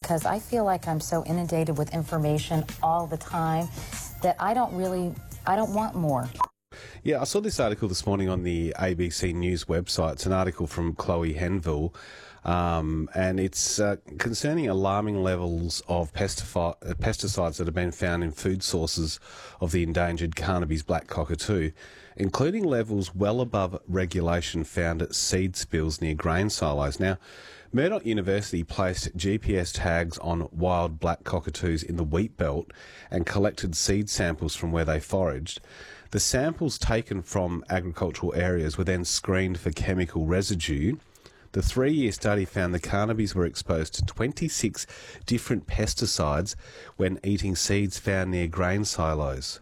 because I feel like I'm so inundated with information all the time that I don't want more. Yeah, I saw this article this morning on the ABC News website. It's an article from Chloe Henville, and it's concerning alarming levels of pesticides that have been found in food sources of the endangered Carnaby's black cockatoo, including levels well above regulation found at seed spills near grain silos. Now, Murdoch University placed GPS tags on wild black cockatoos in the wheat belt and collected seed samples from where they foraged. The samples taken from agricultural areas were then screened for chemical residue. The 3-year study found the Carnabys were exposed to 26 different pesticides when eating seeds found near grain silos.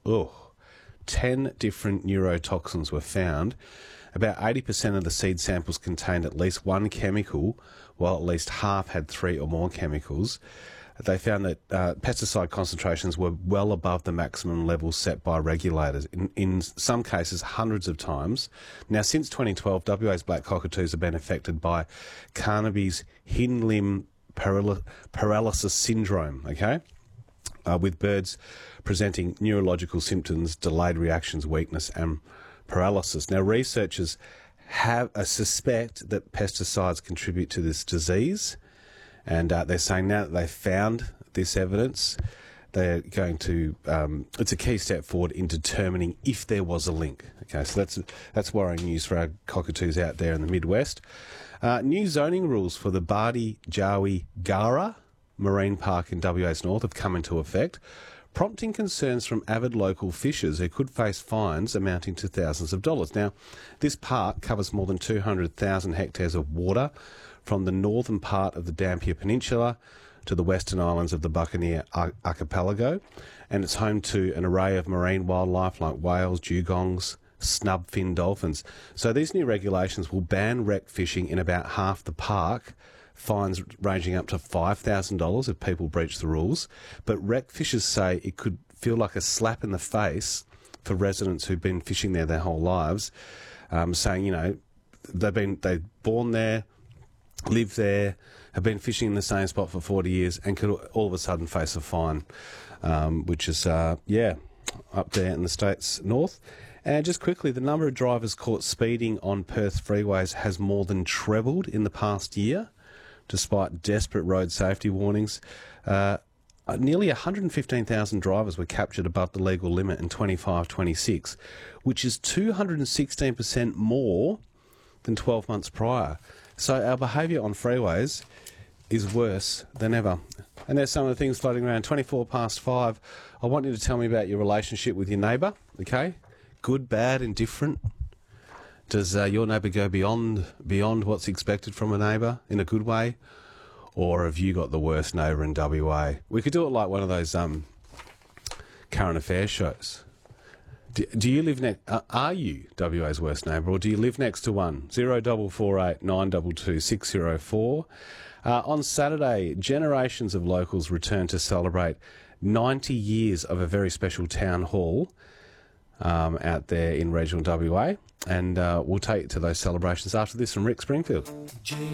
10 different neurotoxins were found. About 80% of the seed samples contained at least one chemical, while at least half had 3 or more chemicals. They found that pesticide concentrations were well above the maximum levels set by regulators, in some cases hundreds of times. Now, since 2012, WA's black cockatoos have been affected by Carnaby's hidden limb paralysis syndrome, with birds presenting neurological symptoms, delayed reactions, weakness and paralysis. Now, researchers have a suspect that pesticides contribute to this disease, and they're saying now that they've found this evidence, they're going to, it's a key step forward in determining if there was a link. Okay, so that's worrying news for our cockatoos out there in the Midwest. New zoning rules for the Bardi Jawi Gara Marine Park in WA's north have come into effect, prompting concerns from avid local fishers who could face fines amounting to thousands of dollars. Now, this park covers more than 200,000 hectares of water from the northern part of the Dampier Peninsula to the western islands of the Buccaneer Archipelago, and it's home to an array of marine wildlife like whales, dugongs, snub-fin dolphins. So these new regulations will ban wreck fishing in about half the park, fines ranging up to $5,000 if people breach the rules. But wreck fishers say it could feel like a slap in the face for residents who've been fishing there their whole lives, saying, you know, they're born there, live there, have been fishing in the same spot for 40 years and could all of a sudden face a fine, which is, up there in the states north. And just quickly, the number of drivers caught speeding on Perth freeways has more than trebled in the past year, despite desperate road safety warnings. Nearly 115,000 drivers were captured above the legal limit in 25-26, which is 216% more than 12 months prior. So our behaviour on freeways is worse than ever. And there's some of the things floating around. 5:24. I want you to tell me about your relationship with your neighbour, okay? Good, bad, indifferent. Does your neighbour go beyond what's expected from a neighbour in a good way? Or have you got the worst neighbour in WA? We could do it like one of those current affairs shows. Do you live next? Are you WA's worst neighbour, or do you live next to one? 0448 922 604. On Saturday, generations of locals return to celebrate 90 years of a very special town hall out there in regional WA, and we'll take you to those celebrations after this from Rick Springfield.